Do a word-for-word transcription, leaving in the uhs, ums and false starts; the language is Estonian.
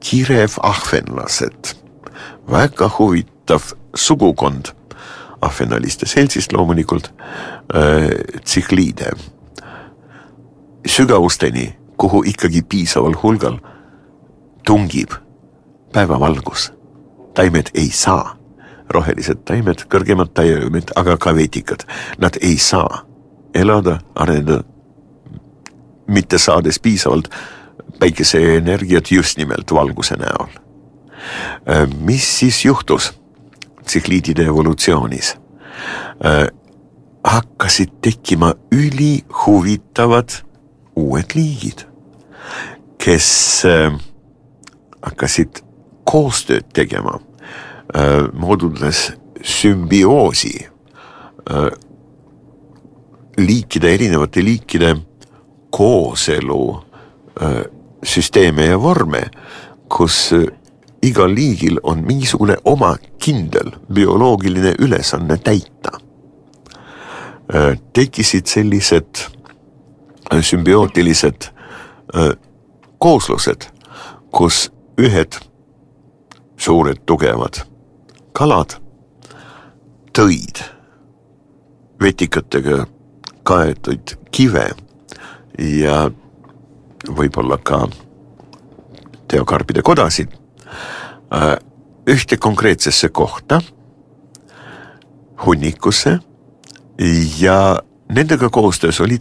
kirevahvenlased. Väga huvitav sugukond ahvenaliste seltsist loomulikult äh, tsikliide. Sügavusteni, kuhu ikkagi piisaval hulgal tungib päevavalgus. Taimed ei saa, rohelised taimed, kõrgemad taimed, aga ka vetikad. Nad ei saa elada, areneda, mitte saades piisavalt päikeseenergiat just nimelt valguse näol. Mis siis juhtus tsikliidide evolutsioonis? Hakkasid tekkima üli huvitavad uued liigid, kes hakkasid koostööd tegema, moodudes sümbioosi liikide, erinevate liikide kooselu süsteeme ja vorme, kus igal liigil on mingisugune oma kindel bioloogiline ülesanne täita. Tekkisid sellised sümbiootilised kooslused, kus ühed suured tugevad kalad tõid vetikatega kaetud kive ja võib-olla ka teokarpide kodasid ühte konkreetsesse kohta, hunnikusse, ja nendega koostöös olid